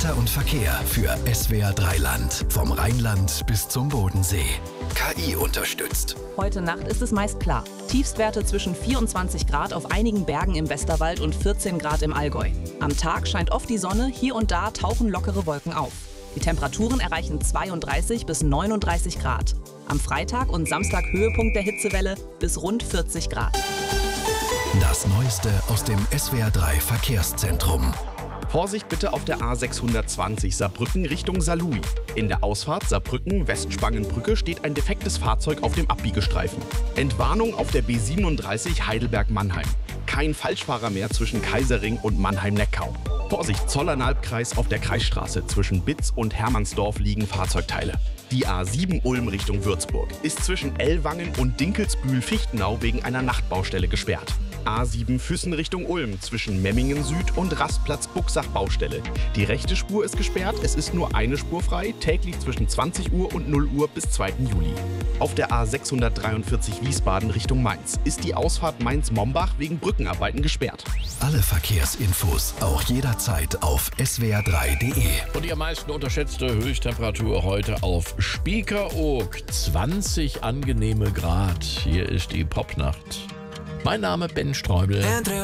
Wetter und Verkehr für SWR 3 Land. Vom Rheinland bis zum Bodensee. KI unterstützt. Heute Nacht ist es meist klar. Tiefstwerte zwischen 24 Grad auf einigen Bergen im Westerwald und 14 Grad im Allgäu. Am Tag scheint oft die Sonne, hier und da tauchen lockere Wolken auf. Die Temperaturen erreichen 32 bis 39 Grad. Am Freitag und Samstag Höhepunkt der Hitzewelle bis rund 40 Grad. Das Neueste aus dem SWR 3 Verkehrszentrum. Vorsicht bitte auf der A620 Saarbrücken Richtung Saarlouis. In der Ausfahrt Saarbrücken-Westspangenbrücke steht ein defektes Fahrzeug auf dem Abbiegestreifen. Entwarnung auf der B37 Heidelberg-Mannheim. Kein Falschfahrer mehr zwischen Kaisering und Mannheim-Neckau. Vorsicht, Zollernalbkreis auf der Kreisstraße. Zwischen Bitz und Hermannsdorf liegen Fahrzeugteile. Die A7 Ulm Richtung Würzburg ist zwischen Ellwangen und Dinkelsbühl-Fichtenau wegen einer Nachtbaustelle gesperrt. A7 Füssen Richtung Ulm zwischen Memmingen Süd und Rastplatz Buxach Baustelle. Die rechte Spur ist gesperrt, es ist nur eine Spur frei, täglich zwischen 20 Uhr und 0 Uhr bis 2. Juli. Auf der A643 Wiesbaden Richtung Mainz ist die Ausfahrt Mainz-Mombach wegen Brückenarbeiten gesperrt. Alle Verkehrsinfos auch jederzeit auf swr3.de. Und die am meisten unterschätzte Höchsttemperatur heute auf Spiekeroog. 20 angenehme Grad. Hier ist die Popnacht. Mein Name Ben Streubel.